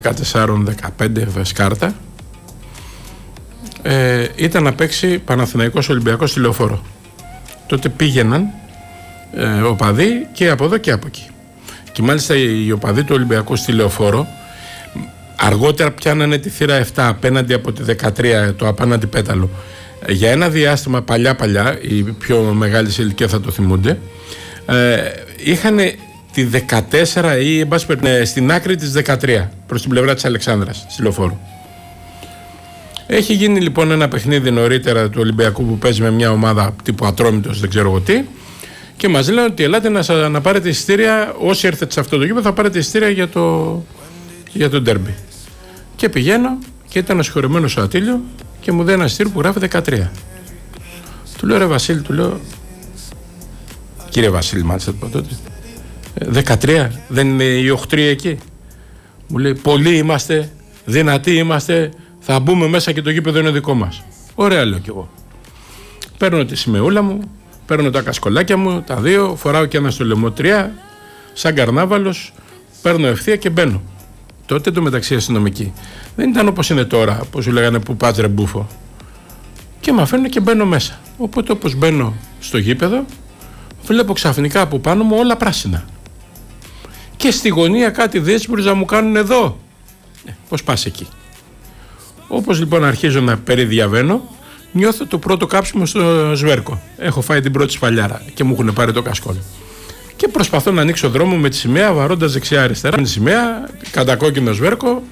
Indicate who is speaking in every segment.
Speaker 1: 14-15 Βεσκάρτα, ήταν να παίξει Παναθηναϊκός Ολυμπιακός στη Λεωφόρο. Τότε πήγαιναν οπαδοί και από εδώ και από εκεί. Και μάλιστα οι οπαδοί του Ολυμπιακού στη Λεωφόρο αργότερα πιάνανε τη θύρα 7 απέναντι από τη 13, το απέναντι πέταλο. Για ένα διάστημα παλιά, οι πιο μεγάλες ηλικία θα το θυμούνται, είχαν τη 14 ή στην άκρη της 13 προς την πλευρά της Αλεξάνδρας στη Λεωφόρο. Έχει γίνει λοιπόν ένα παιχνίδι νωρίτερα του Ολυμπιακού που παίζει με μια ομάδα τύπου Ατρόμητος, δεν ξέρω εγώ τι, και μας λένε ότι ελάτε να πάρετε εισιτήρια, όσοι έρθετε σε αυτό το γήπεδο θα πάρετε εισιτήρια για το ντέρμπι. Και πηγαίνω και ήταν ο συγχωρεμένος ο Ατήλιο και μου δίνει ένα εισιτήριο που γράφει 13. Του λέω, ρε Βασίλη, κύριε Βασίλη, μάλιστα το τότε, 13, δεν είναι οι οχτροί εκεί? Μου λέει, πολλοί είμαστε, δυνατοί είμαστε, θα μπούμε μέσα και το γήπεδο είναι δικό μας. Ωραία, λέω κι εγώ. Παίρνω τη σημεούλα μου, παίρνω τα κασκολάκια μου, τα δύο, φοράω και ένα στο λαιμό 3, σαν καρνάβαλος, παίρνω ευθεία και μπαίνω. Τότε το μεταξύ αστυνομικοί δεν ήταν όπως είναι τώρα, που σου λέγανε που πας ρε μπούφο. Και με αφήνουν και μπαίνω μέσα. Οπότε όπως μπαίνω στο γήπεδο, βλέπω ξαφνικά από πάνω μου όλα πράσινα. Και στη γωνία κάτι δύσπουρους να μου κάνουν εδώ. Πώς πας εκεί? Όπως λοιπόν αρχίζω να περιδιαβαίνω, νιώθω το πρώτο κάψιμο στο σβέρκο. Έχω φάει την πρώτη σφαλιάρα και μου έχουν πάρει το κασκόλ. Και προσπαθώ να ανοίξω δρόμο με τη σημαία, βαρώντας δεξιά-αριστερά. Με τη σημαία, κατακόκκινο σβέρκο,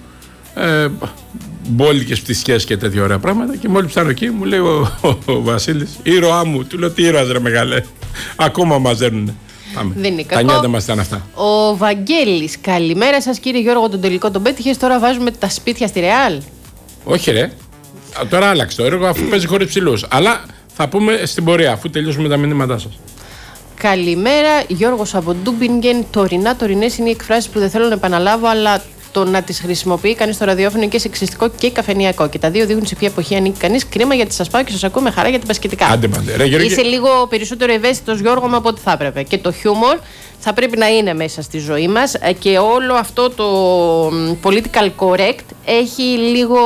Speaker 1: μπόλικες πτυσιές και τέτοια ωραία πράγματα. Και μόλις φτάνω εκεί, μου λέει ο Βασίλης, ήρωά μου. Του λέω, τι ήρωας ρε μεγάλε, ακόμα μας δέρνουνε. Πάμε.
Speaker 2: Δεν είναι
Speaker 1: τα
Speaker 2: κακό.
Speaker 1: νιάτα μας ήταν αυτά.
Speaker 2: Ο Βαγγέλης, καλημέρα σας κύριε Γιώργο, τον τελικό τον πέτυχες, τώρα βάζουμε τα σπίτια στη Ρεάλ.
Speaker 1: Όχι ρε, τώρα άλλαξε το έργο αφού παίζει χωρίς ψηλούς. Αλλά θα πούμε στην πορεία αφού τελειώσουμε τα μηνύματά σας.
Speaker 2: Καλημέρα, Γιώργος από Ντούμπινγκεν. Τωρινές είναι οι εκφράσεις που δεν θέλω να επαναλάβω, αλλά το να τις χρησιμοποιεί κανείς στο ραδιόφωνο και σεξιστικό και καφενειακό. Και τα δύο δείχνουν σε ποια εποχή ανήκει κανείς. Κρίμα γιατί σας πάω και σας ακούω με χαρά για τα μπασκετικά.
Speaker 1: Άντε, ρε,
Speaker 2: Είσαι λίγο περισσότερο ευαίσθητος, Γιώργο μου, από ό,τι θα έπρεπε. Και το χιούμορ θα πρέπει να είναι μέσα στη ζωή μας. Και όλο αυτό το political correct έχει λίγο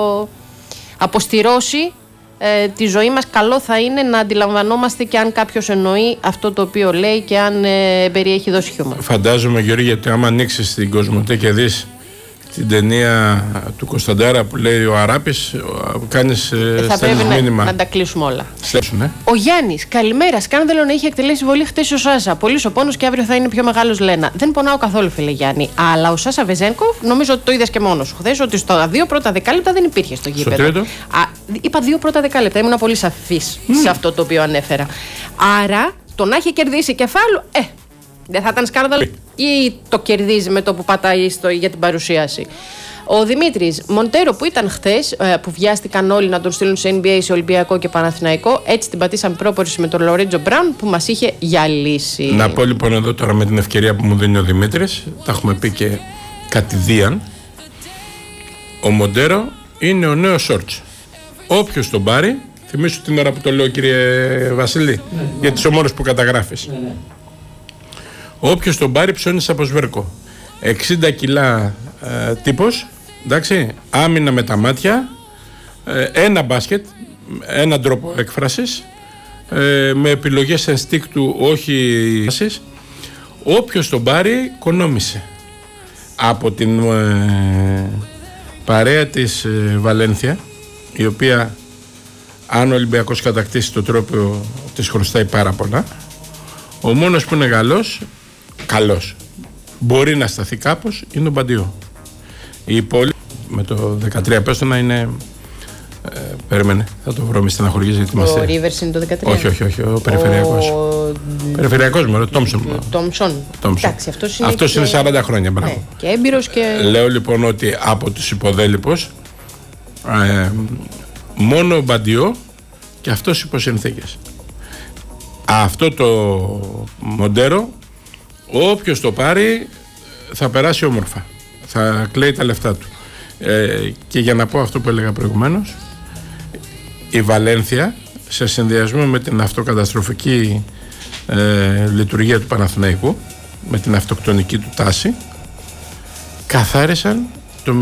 Speaker 2: αποστηρώσει τη ζωή μας. Καλό θα είναι να αντιλαμβανόμαστε και αν κάποιος εννοεί αυτό το οποίο λέει και αν περιέχει δώσει χιούμορ.
Speaker 1: Φαντάζομαι, Γιώργη, γιατί άμα ανοίξεις την Κοσμοτέ και δεις την ταινία του Κωνσταντάρα που λέει ο Αράπης, κάνεις
Speaker 2: θα πρέπει
Speaker 1: μήνυμα.
Speaker 2: να τα κλείσουμε όλα.
Speaker 1: Στέψουν,
Speaker 2: Ο Γιάννης, καλημέρα. Σκάνδαλο να είχε εκτελέσει βολή χτες ο Σάσα. Πολύ ο πόνος και αύριο θα είναι πιο μεγάλος, Λένα. Δεν πονάω καθόλου, φίλε Γιάννη. Αλλά ο Σάσα Βεζένκοφ, νομίζω ότι το είδες και μόνος σου χθες, ότι στα 2 πρώτα δεκάλεπτα δεν υπήρχε στο γήπεδο.
Speaker 1: Στο τρίτο.
Speaker 2: Είπα 2 πρώτα δεκάλεπτα. Ήμουν πολύ σαφής σε αυτό το οποίο ανέφερα. Άρα το να έχει κερδίσει κεφάλου, δεν θα ήταν σκάνδαλο ή το κερδίζει με το που πατάει για την παρουσίαση? Ο Δημήτρης Μοντέρο που ήταν χθες, που βιάστηκαν όλοι να τον στείλουν σε NBA, σε Ολυμπιακό και Παναθηναϊκό, έτσι την πατήσαμε πρόπορση με τον Λορέντζο Μπράουν που μας είχε γυαλίσει.
Speaker 1: Να πω λοιπόν εδώ τώρα με την ευκαιρία που μου δίνει ο Δημήτρης, τα έχουμε πει και κατηδίαν, ο Μοντέρο είναι ο νέος Σόρτς. Όποιος τον πάρει, θυμίσου την ώρα που το λέω κύριε Βασίλη, γιατί είσαι ο μόνος που καταγράφεις. Όποιος τον πάρει ψώνεις από σβέρκο. 60 κιλά τύπος, εντάξει, άμυνα με τα μάτια, ένα μπάσκετ, έναν τρόπο έκφρασης, με επιλογές ενστίκτου, όχι. Όποιος τον πάρει κονόμησε. Από την παρέα της Βαλένθια, η οποία αν ο Ολυμπιακός κατακτήσει το τρόπο της χρωστάει πάρα πολλά. Ο μόνος που είναι καλός, μπορεί να σταθεί κάπως, είναι ο Μπαντιό. Η πόλη με το 13 πέστο να είναι. Περίμενε, θα το βρω, μη στεναχωριές γιατί είμαστε.
Speaker 2: Ο Ρίβερς είναι το 13.
Speaker 1: Όχι, ο Περιφερειακός. Περιφερειακός μου, ο
Speaker 2: Τόμψον. Εντάξει,
Speaker 1: αυτός είναι 40 χρόνια, μπράβο.
Speaker 2: Ναι, και έμπειρος και.
Speaker 1: Λέω λοιπόν ότι από τους υποδέλυπους μόνο ο Μπαντιό και αυτός υπό συνθήκες. Αυτό το Μοντέρο, όποιος το πάρει θα περάσει όμορφα, θα κλαίει τα λεφτά του. Και για να πω αυτό που έλεγα προηγουμένως, η Βαλένθια σε συνδυασμό με την αυτοκαταστροφική λειτουργία του Παναθηναϊκού, με την αυτοκτονική του τάση, καθάρισαν